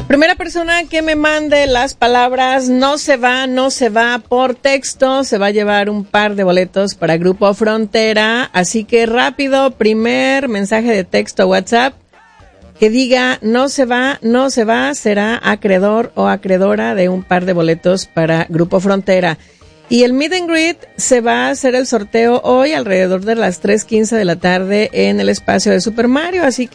Primera persona que me mande las palabras no se va por texto, se va a llevar un par de boletos para Grupo Frontera. Así que rápido, primer mensaje de texto WhatsApp que diga no se va, será acreedor o acreedora de un par de boletos para Grupo Frontera. Y el meet and greet se va a hacer el sorteo hoy alrededor de las 3:15 de la tarde en el espacio de Super Mario. Así